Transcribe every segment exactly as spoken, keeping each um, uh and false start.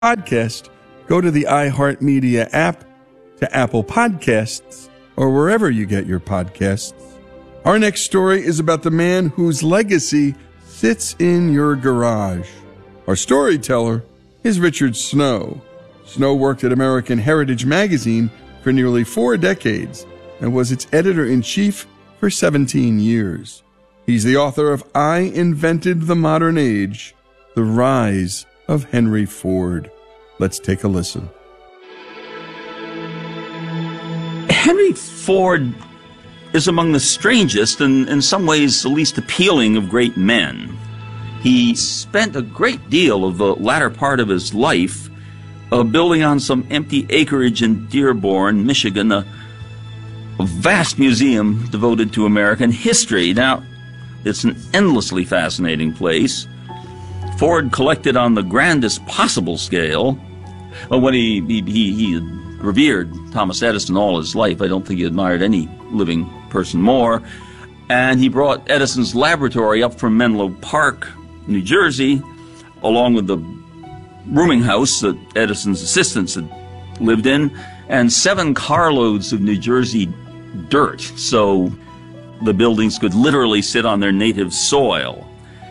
podcast, go to the iHeartMedia app, to Apple Podcasts, or wherever you get your podcasts. Our next story is about the man whose legacy sits in your garage. Our storyteller is Richard Snow. Snow worked at American Heritage Magazine for nearly four decades and was its editor-in-chief for seventeen years. He's the author of I Invented the Modern Age, The Rise of Henry Ford. Let's take a listen. Henry Ford is among the strangest and, in some ways, the least appealing of great men. He spent a great deal of the latter part of his life uh, building on some empty acreage in Dearborn, Michigan, a, a vast museum devoted to American history. Now, it's an endlessly fascinating place. Ford collected on the grandest possible scale. Well, when he, he, he, he revered Thomas Edison all his life, I don't think he admired any living person more. And he brought Edison's laboratory up from Menlo Park, New Jersey, along with the rooming house that Edison's assistants had lived in, and seven carloads of New Jersey dirt, so the buildings could literally sit on their native soil.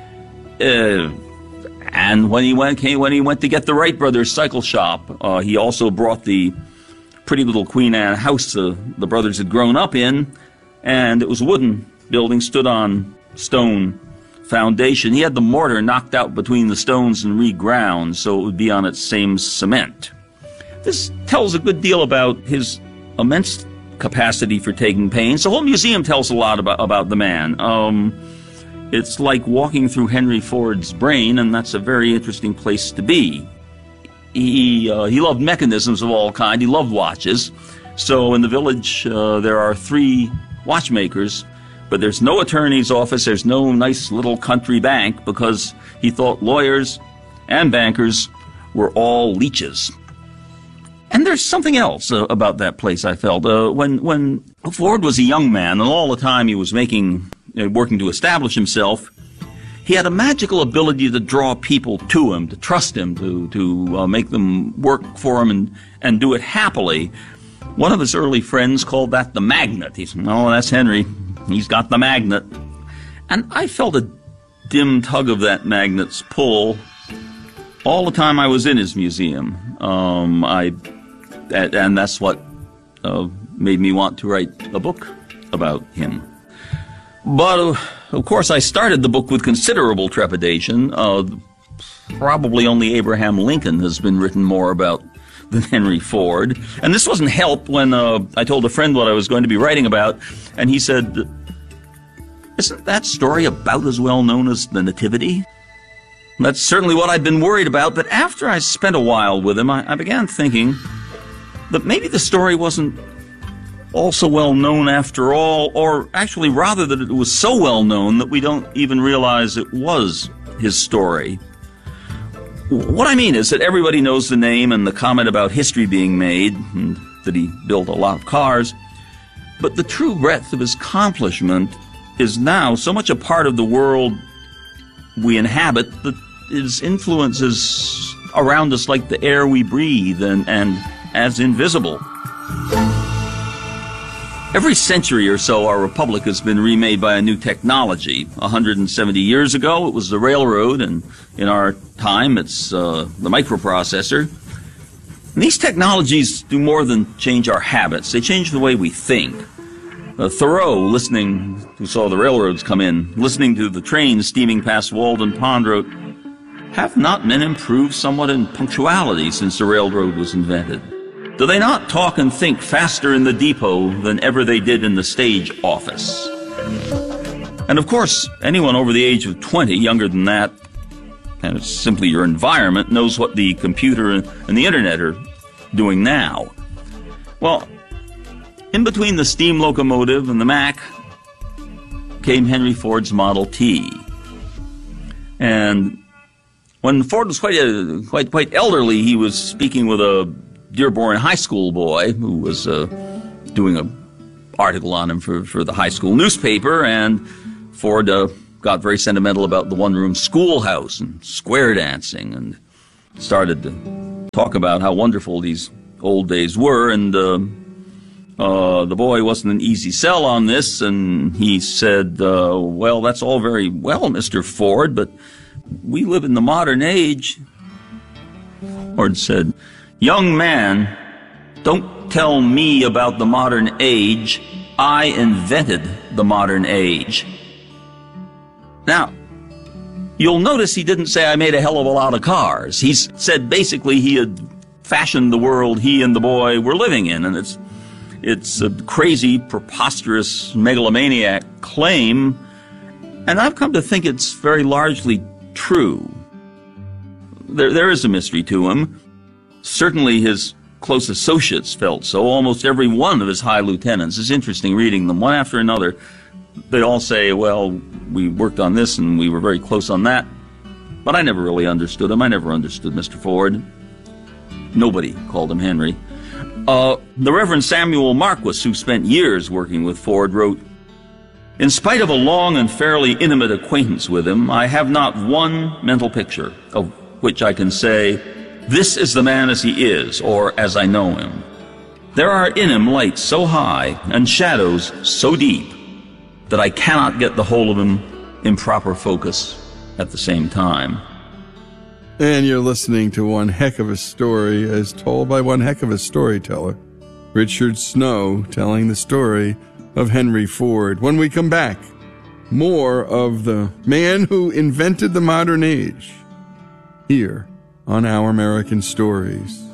Uh, and when he went, came, when he went to get the Wright brothers cycle shop, uh, he also brought the pretty little Queen Anne house uh, the brothers had grown up in, and it was a wooden building, stood on stone foundation. He had the mortar knocked out between the stones and reground so it would be on its same cement. This tells a good deal about his immense capacity for taking pains. The whole museum tells a lot about, about the man. Um, it's like walking through Henry Ford's brain, and that's a very interesting place to be. He, uh, he loved mechanisms of all kinds. He loved watches. So in the village, uh, there are three watchmakers, but there's no attorney's office, there's no nice little country bank, because he thought lawyers and bankers were all leeches. And there's something else uh, about that place, I felt. Uh, when, when Ford was a young man, and all the time he was making, uh, working to establish himself, he had a magical ability to draw people to him, to trust him, to, to uh, make them work for him and, and do it happily. One of his early friends called that the magnet. He said, "Oh, that's Henry. He's got the magnet." And I felt a dim tug of that magnet's pull all the time I was in his museum. Um, I, and that's what uh, made me want to write a book about him. But, uh, of course, I started the book with considerable trepidation. Uh, probably only Abraham Lincoln has been written more about than Henry Ford. And this wasn't helped when uh, I told a friend what I was going to be writing about, and he said, "Isn't that story about as well known as the Nativity?" And that's certainly what I'd been worried about, but after I spent a while with him, I, I began thinking that maybe the story wasn't all so well known after all, or actually rather that it was so well known that we don't even realize it was his story. What I mean is that everybody knows the name and the comment about history being made, and that he built a lot of cars, but the true breadth of his accomplishment is now so much a part of the world we inhabit that his influence is around us like the air we breathe and, and as invisible. Every century or so, our republic has been remade by a new technology. one hundred seventy years ago, it was the railroad, and in our time, it's uh, the microprocessor. And these technologies do more than change our habits. They change the way we think. Uh, Thoreau, listening, who saw the railroads come in, listening to the trains steaming past Walden Pond, wrote, "Have not men improved somewhat in punctuality since the railroad was invented? Do they not talk and think faster in the depot than ever they did in the stage office?" And of course, anyone over the age of twenty, younger than that, and it's simply your environment, knows what the computer and the internet are doing now. Well, in between the steam locomotive and the Mac came Henry Ford's Model T. And when Ford was quite, uh, quite, quite elderly, he was speaking with a Dearborn high school boy who was uh, doing an article on him for, for the high school newspaper, and Ford uh, got very sentimental about the one-room schoolhouse and square dancing, and started to talk about how wonderful these old days were, and uh, uh, the boy wasn't an easy sell on this, and he said, uh, well, that's all very well, Mister Ford, but we live in the modern age. Ford said, young man, don't tell me about the modern age. I invented the modern age. Now, you'll notice he didn't say I made a hell of a lot of cars. He said basically he had fashioned the world he and the boy were living in, and it's it's a crazy, preposterous, megalomaniac claim, and I've come to think it's very largely true. There, there is a mystery to him. Certainly his close associates felt so. Almost every one of his high lieutenants. It's interesting reading them one after another. They all say, well, we worked on this and we were very close on that. But I never really understood him. I never understood Mister Ford. Nobody called him Henry. Uh, the Reverend Samuel Marquis, who spent years working with Ford, wrote, in spite of a long and fairly intimate acquaintance with him, I have not one mental picture of which I can say, this is the man as he is, or as I know him. There are in him lights so high and shadows so deep that I cannot get the whole of him in proper focus at the same time. And you're listening to one heck of a story as told by one heck of a storyteller, Richard Snow, telling the story of Henry Ford. When we come back, more of the man who invented the modern age here on Our American Stories.